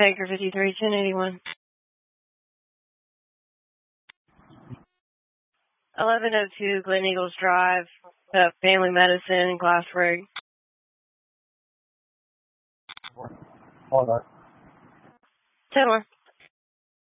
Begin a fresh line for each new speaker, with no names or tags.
Baker 53, 1081. 1102 Glen Eagles Drive, Family Medicine in Glassboro.
Hold on.
10 more.